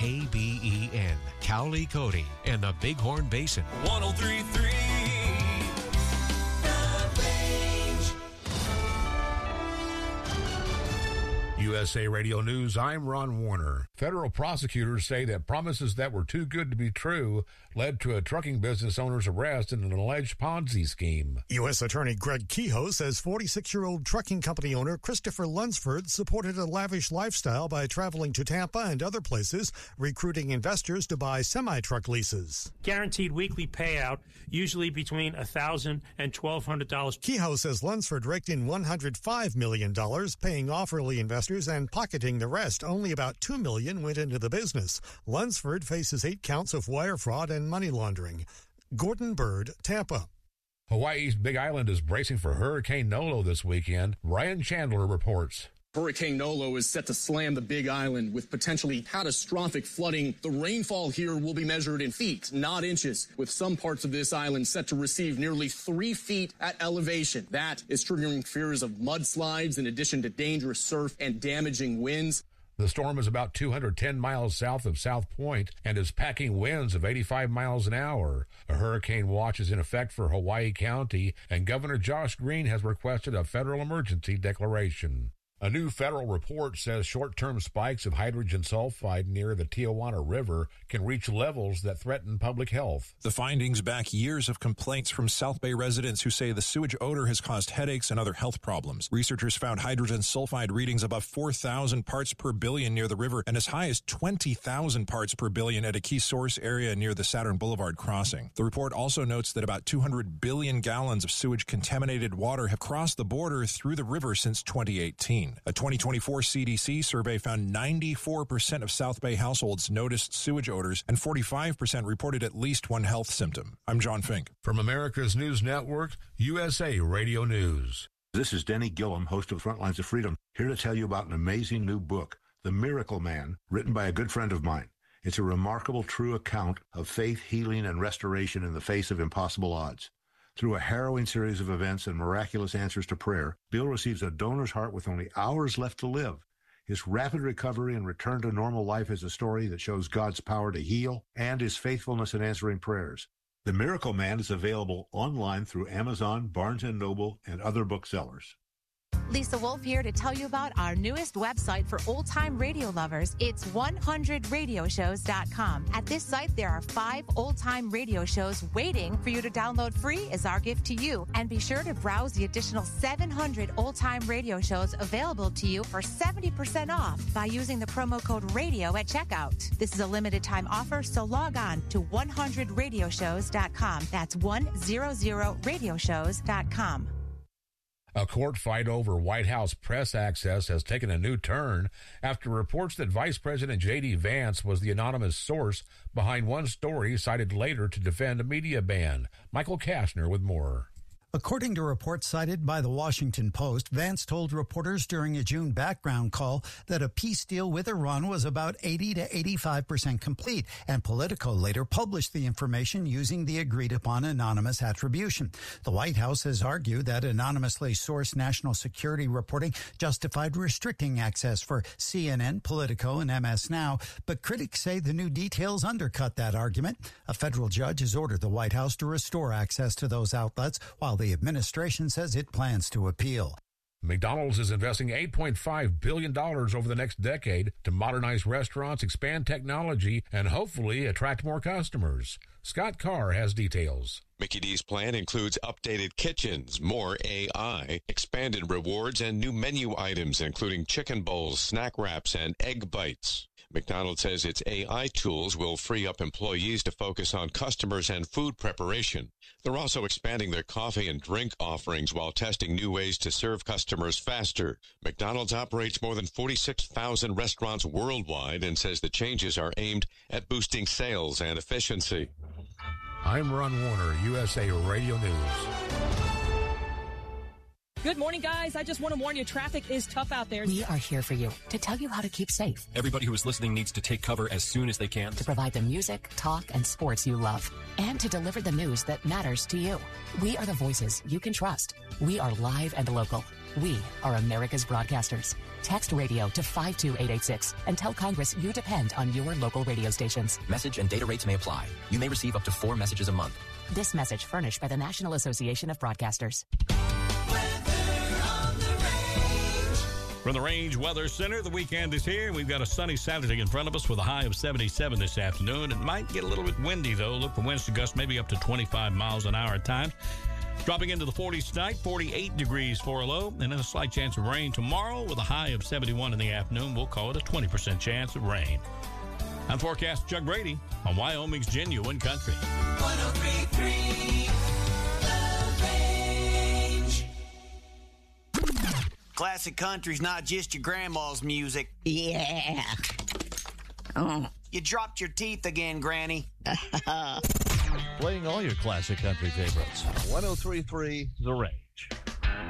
KBEN, Cowley Cody, and the Bighorn Basin. 103.3 USA Radio News, I'm Ron Warner. Federal prosecutors say that promises that were too good to be true led to a trucking business owner's arrest in an alleged Ponzi scheme. U.S. Attorney Greg Kehoe says 46-year-old trucking company owner Christopher Lunsford supported a lavish lifestyle by traveling to Tampa and other places, recruiting investors to buy semi-truck leases. Guaranteed weekly payout, usually between $1,000 and $1,200. Kehoe says Lunsford raked in $105 million, paying off early investors and pocketing the rest. Only about $2 million went into the business. Lunsford faces 8 counts of wire fraud and money laundering. Gordon Bird, Tampa. Hawaii's Big Island is bracing for Hurricane Nolo this weekend. Ryan Chandler reports. Hurricane Nolo is set to slam the Big Island with potentially catastrophic flooding. The rainfall here will be measured in feet, not inches, with some parts of this island set to receive nearly 3 feet at elevation. That is triggering fears of mudslides in addition to dangerous surf and damaging winds. The storm is about 210 miles south of South Point and is packing winds of 85 miles an hour. A hurricane watch is in effect for Hawaii County, and Governor Josh Green has requested a federal emergency declaration. A new federal report says short-term spikes of hydrogen sulfide near the Tijuana River can reach levels that threaten public health. The findings back years of complaints from South Bay residents who say the sewage odor has caused headaches and other health problems. Researchers found hydrogen sulfide readings above 4,000 parts per billion near the river and as high as 20,000 parts per billion at a key source area near the Saturn Boulevard crossing. The report also notes that about 200 billion gallons of sewage-contaminated water have crossed the border through the river since 2018. A 2024 CDC survey found 94% of South Bay households noticed sewage odors and 45% reported at least one health symptom. I'm John Fink. From America's News Network, USA Radio News. This is Denny Gillum, host of Frontlines of Freedom, here to tell you about an amazing new book, The Miracle Man, written by a good friend of mine. It's a remarkable, true account of faith, healing, and restoration in the face of impossible odds. Through a harrowing series of events and miraculous answers to prayer, Bill receives a donor's heart with only hours left to live. His rapid recovery and return to normal life is a story that shows God's power to heal and his faithfulness in answering prayers. The Miracle Man is available online through Amazon, Barnes & Noble, and other booksellers. Lisa Wolf here to tell you about our newest website for old-time radio lovers. It's 100radioshows.com. At this site, there are 5 old-time radio shows waiting for you to download free as our gift to you. And be sure to browse the additional 700 old-time radio shows available to you for 70% off by using the promo code RADIO at checkout. This is a limited-time offer, so log on to 100radioshows.com. That's 100radioshows.com. A court fight over White House press access has taken a new turn after reports that Vice President J.D. Vance was the anonymous source behind one story cited later to defend a media ban. Michael Kashner with more. According to reports cited by the Washington Post, Vance told reporters during a June background call that a peace deal with Iran was about 80 to 85% complete, and Politico later published the information using the agreed-upon anonymous attribution. The White House has argued that anonymously sourced national security reporting justified restricting access for CNN, Politico, and MS Now, but critics say the new details undercut that argument. A federal judge has ordered the White House to restore access to those outlets, while the administration says it plans to appeal. McDonald's is investing $8.5 billion over the next decade to modernize restaurants, expand technology, and hopefully attract more customers. Scott Carr has details. Mickey D's plan includes updated kitchens, more AI, expanded rewards, and new menu items, including chicken bowls, snack wraps, and egg bites. McDonald's says its AI tools will free up employees to focus on customers and food preparation. They're also expanding their coffee and drink offerings while testing new ways to serve customers faster. McDonald's operates more than 46,000 restaurants worldwide and says the changes are aimed at boosting sales and efficiency. I'm Ron Warner, USA Radio News. Good morning, guys. I just want to warn you, traffic is tough out there. We are here for you to tell you how to keep safe. Everybody who is listening needs to take cover as soon as they can. To provide the music, talk, and sports you love. And to deliver the news that matters to you. We are the voices you can trust. We are live and local. We are America's broadcasters. Text radio to 52886 and tell Congress you depend on your local radio stations. Message and data rates may apply. You may receive up to 4 messages a month. This message furnished by the National Association of Broadcasters. From the Range Weather Center, the weekend is here. We've got a sunny Saturday in front of us with a high of 77 this afternoon. It might get a little bit windy, though. Look for winds to gust maybe up to 25 miles an hour at times. Dropping into the 40s tonight, 48 degrees for a low, and then a slight chance of rain tomorrow with a high of 71 in the afternoon. We'll call it a 20% chance of rain. I'm forecast Chuck Brady on Wyoming's Genuine Country. 103.3 The Range. Classic country's not just your grandma's music. Yeah. Oh. You dropped your teeth again, Granny. Playing all your classic country favorites. 103.3 The Range.